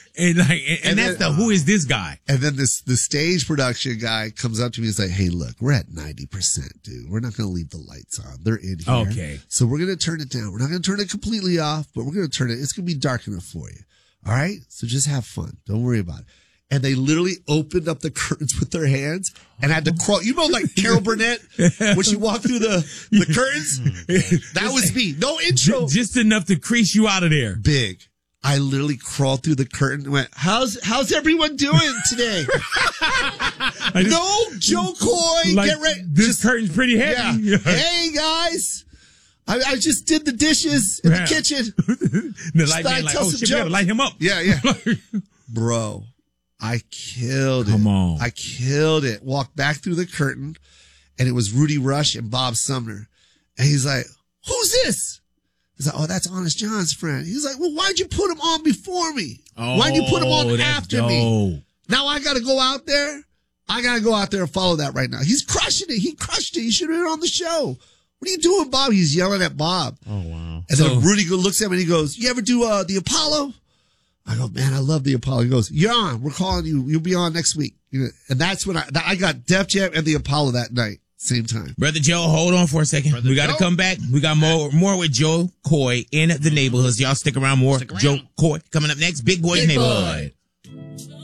And that's then, who is this guy? And then the stage production guy comes up to me and is like, hey, look, we're at 90%, dude. We're not going to leave the lights on. They're in here. Okay. So we're going to turn it down. We're not going to turn it completely off, but we're going to turn it. It's going to be dark enough for you. All right. So just have fun. Don't worry about it. And they literally opened up the curtains with their hands and had to crawl. You know, like Carol Burnett, when she walked through the curtains? That was me. No intro. Just enough to crease you out of there. Big. I literally crawled through the curtain and went, how's everyone doing today? No, Joe Coy, like, get ready. This curtain's pretty heavy. Yeah. Hey, guys. I just did the dishes in the kitchen. The light man like, oh, shit, we gotta light him up. Yeah. Bro. I killed it. Come on. I killed it. Walked back through the curtain, and it was Rudy Rush and Bob Sumner. And he's like, who's this? He's like, oh, that's Honest John's friend. He's like, well, why'd you put him on before me? Why'd you put him on after me? Now I got to go out there? I got to go out there and follow that right now. He's crushing it. He crushed it. He should have been on the show. What are you doing, Bob? He's yelling at Bob. Oh, wow. And then Rudy looks at him and he goes, you ever do the Apollo? I go, man, I love the Apollo. He goes, you're on. We're calling you. You'll be on next week. And that's when I got Def Jam and the Apollo that night, same time. Brother Joe, hold on for a second. We got to come back. We got more with Joe Coy in the neighborhoods. Y'all stick around. Joe Coy coming up next. Big Boy's Neighborhood.